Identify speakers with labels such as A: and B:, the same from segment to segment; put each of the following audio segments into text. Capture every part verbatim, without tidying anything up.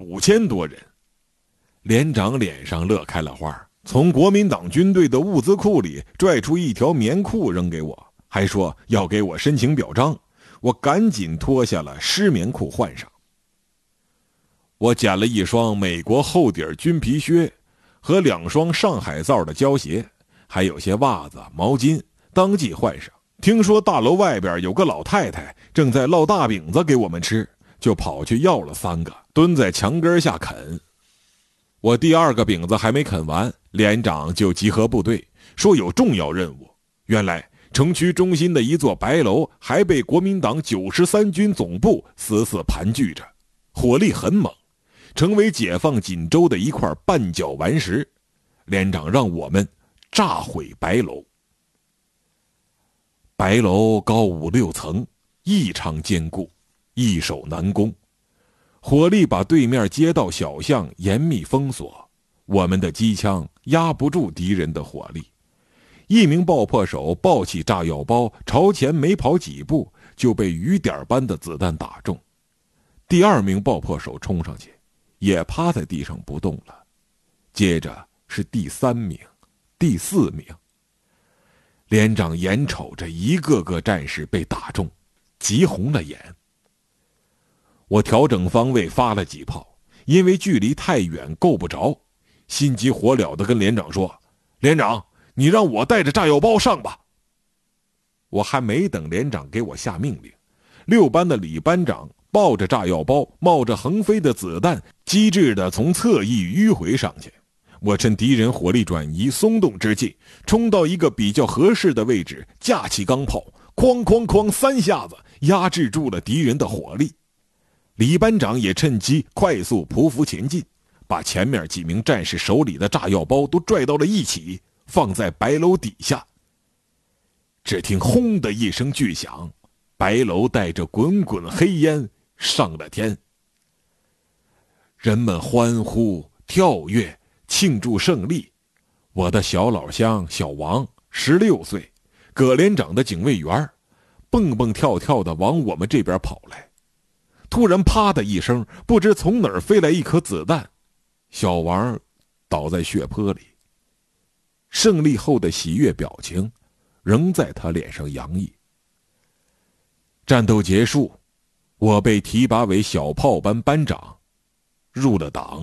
A: 五千多人。连长脸上乐开了花，从国民党军队的物资库里拽出一条棉裤扔给我，还说要给我申请表彰。我赶紧脱下了湿棉裤换上。我捡了一双美国厚底军皮靴和两双上海造的胶鞋，还有些袜子、毛巾，当即换上。听说大楼外边有个老太太正在烙大饼子给我们吃，就跑去要了三个，蹲在墙根下啃。我第二个饼子还没啃完，连长就集合部队，说有重要任务。原来城区中心的一座白楼还被国民党九十三军总部死死盘踞着，火力很猛，成为解放锦州的一块绊脚顽石。连长让我们炸毁白楼。白楼高五六层，异常坚固，易守难攻。火力把对面街道小巷严密封锁，我们的机枪压不住敌人的火力。一名爆破手抱起炸药包，朝前没跑几步，就被雨点般的子弹打中。第二名爆破手冲上去，也趴在地上不动了。接着是第三名、第四名。连长眼瞅着一个个战士被打中，急红了眼。我调整方位发了几炮，因为距离太远够不着，心急火燎地跟连长说：连长，你让我带着炸药包上吧。我还没等连长给我下命令，六班的李班长抱着炸药包，冒着横飞的子弹，机智地从侧翼迂回上去。我趁敌人火力转移松动之际，冲到一个比较合适的位置，架起钢炮，哐哐哐三下子压制住了敌人的火力。李班长也趁机快速匍匐前进，把前面几名战士手里的炸药包都拽到了一起，放在白楼底下。只听轰的一声巨响，白楼带着滚滚黑烟上了天。人们欢呼跳跃庆祝胜利。我的小老乡小王十六岁，葛连长的警卫员，蹦蹦跳跳地往我们这边跑来。突然啪的一声，不知从哪儿飞来一颗子弹，小王倒在血泊里。胜利后的喜悦表情仍在他脸上洋溢。战斗结束，我被提拔为小炮班班长，入了党。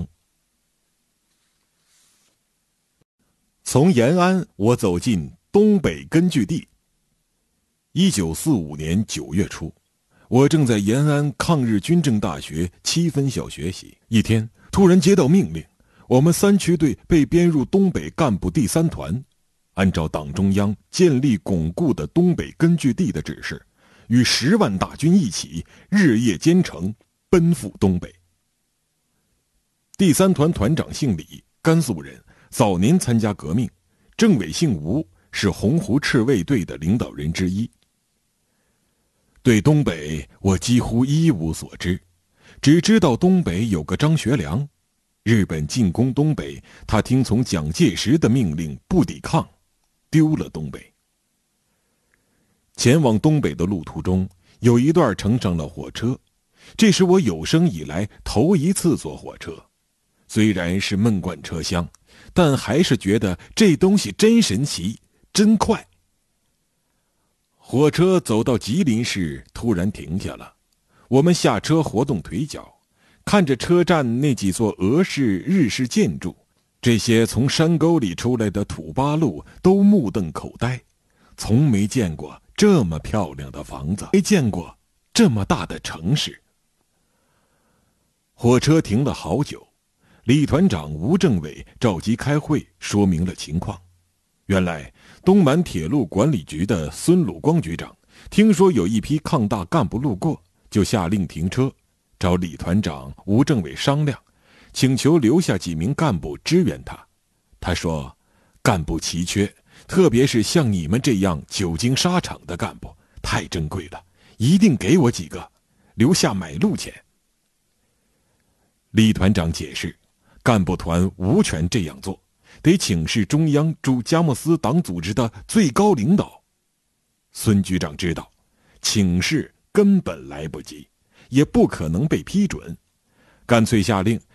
A: 从延安我走进东北根据地。一九四五年九月初，我正在延安抗日军政大学七分校学习。一天突然接到命令，我们三区队被编入东北干部第三团，按照党中央建立巩固的东北根据地的指示，与十万大军一起日夜兼程，奔赴东北。第三团团长姓李，甘肃人，早年参加革命，政委姓吴，是洪湖赤卫队的领导人之一。对东北我几乎一无所知，只知道东北有个张学良，日本进攻东北，他听从蒋介石的命令不抵抗，丢了东北。前往东北的路途中，有一段乘上了火车，这是我有生以来头一次坐火车。虽然是闷罐车厢，但还是觉得这东西真神奇，真快。火车走到吉林市，突然停下了。我们下车活动腿脚，看着车站那几座俄式、日式建筑，这些从山沟里出来的土八路都目瞪口呆，从没见过这么漂亮的房子，没见过这么大的城市。火车停了好久，李团长吴政委召集开会，说明了情况。原来东满铁路管理局的孙鲁光局长听说有一批抗大干部路过，就下令停车，找李团长吴政委商量，请求留下几名干部支援他。他说，干部奇缺，特别是像你们这样久经沙场的干部太珍贵了，一定给我几个，留下买路钱。李团长解释，干部团无权这样做，得请示中央驻佳木斯党组织的最高领导。孙局长知道，请示根本来不及，也不可能被批准，干脆下令